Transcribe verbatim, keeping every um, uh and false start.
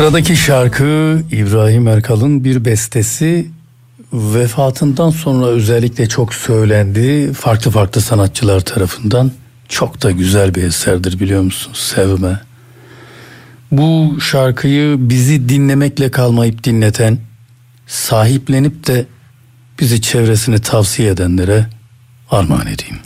Sıradaki şarkı İbrahim Erkal'ın bir bestesi. Vefatından sonra özellikle çok söylendi farklı farklı sanatçılar tarafından. Çok da güzel bir eserdir, biliyor musun? Sevme. Bu şarkıyı bizi dinlemekle kalmayıp dinleten, sahiplenip de bizi çevresini tavsiye edenlere armağan edeyim.